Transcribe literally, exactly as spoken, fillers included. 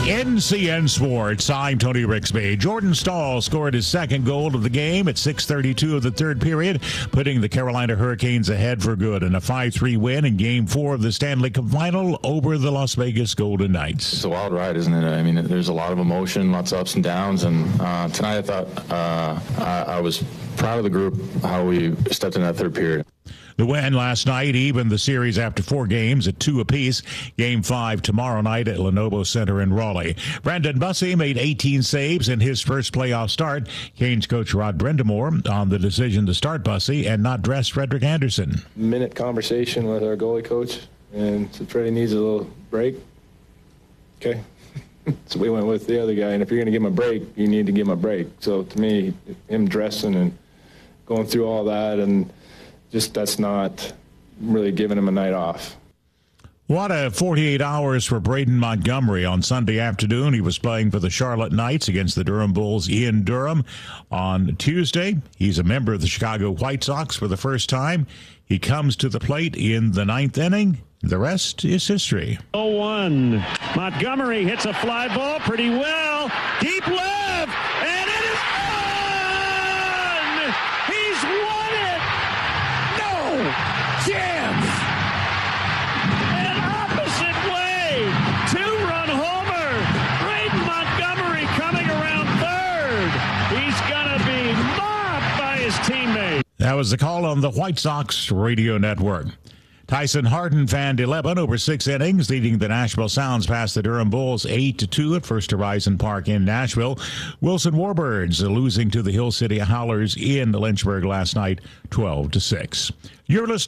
N C N Sports, I'm Tony Rixby. Jordan Stahl scored his second goal of the game at six thirty-two of the third period, putting the Carolina Hurricanes ahead for good in a five three win in Game four of the Stanley Cup Final over the Las Vegas Golden Knights. It's a wild ride, isn't it? I mean, there's a lot of emotion, lots of ups and downs, and uh, tonight I thought uh, I, I was proud of the group, how we stepped in that third period. The win last night evened the series after four games at two apiece. Game five tomorrow night at Lenovo Center in Raleigh. Brandon Bussi made eighteen saves in his first playoff start. Canes coach Rod Brindamore on the decision to start Bussi and not dress Frederick Anderson. Minute conversation with our goalie coach, and said Freddie needs a little break. Okay. So we went with the other guy, and if you're going to give him a break, you need to give him a break. So to me, him dressing and going through all that, and just that's not really giving him a night off. What a forty-eight hours for Braden Montgomery on Sunday afternoon. He was playing for the Charlotte Knights against the Durham Bulls in Durham. On Tuesday, he's a member of the Chicago White Sox for the first time. He comes to the plate in the ninth inning. The rest is history. oh one. Montgomery hits a fly ball pretty well. Deep left, and it is gone! He's won it! No chance! An opposite way. Two-run homer. Braden Montgomery coming around third. He's going to be mobbed by his teammate. That was the call on the White Sox radio network. Tyson Harden fanned eleven over six innings, leading the Nashville Sounds past the Durham Bulls eight to two at First Horizon Park in Nashville. Wilson Warbirds losing to the Hill City Howlers in Lynchburg last night twelve to six. You're listening